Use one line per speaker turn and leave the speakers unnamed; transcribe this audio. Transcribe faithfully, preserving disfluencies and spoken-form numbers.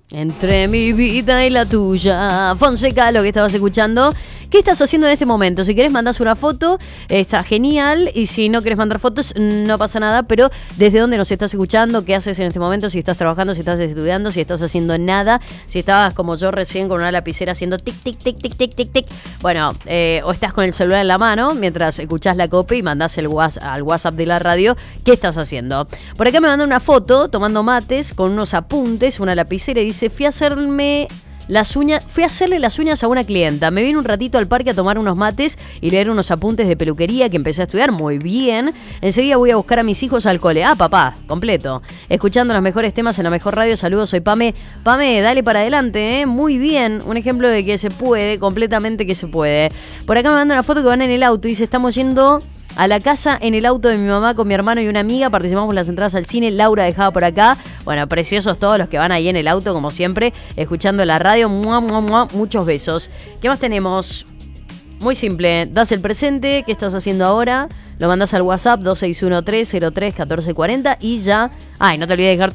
Entre mi vida y la tuya. Fonseca, lo que estabas escuchando. ¿Qué estás haciendo en este momento? Si querés mandás una foto, está genial. Y si no querés mandar fotos, no pasa nada. Pero ¿desde dónde nos estás escuchando? ¿Qué haces en este momento? Si estás trabajando, si estás estudiando, si estás haciendo nada. Si estabas como yo recién con una lapicera haciendo tic, tic, tic, tic, tic, tic, tic. Bueno, eh, o estás con el celular en la mano mientras escuchás la copa y mandás el WhatsApp, al WhatsApp de la radio. ¿Qué estás haciendo? Por acá me mandan una foto tomando mates con unos apuntes, una lapicera y dice: fui a hacerme las uñas, fui a hacerle las uñas a una clienta. Me vine un ratito al parque a tomar unos mates y leer unos apuntes de peluquería que empecé a estudiar muy bien. Enseguida voy a buscar a mis hijos al cole. Ah, papá, completo. Escuchando los mejores temas en la mejor radio. Saludos, soy Pame. Pame, dale para adelante, ¿eh? Muy bien. Un ejemplo de que se puede, completamente que se puede. Por acá me mandan una foto que van en el auto y dice: estamos yendo a la casa en el auto de mi mamá con mi hermano y una amiga. Participamos en las entradas al cine. Laura dejaba por acá. Bueno, preciosos todos los que van ahí en el auto, como siempre, escuchando la radio. Mua, mua, mua, muchos besos. ¿Qué más tenemos? Muy simple. Das el presente. ¿Qué estás haciendo ahora? Lo mandás al WhatsApp dos seis uno tres cero tres uno cuatro cuatro cero y ya. Ay, no te olvides de dejar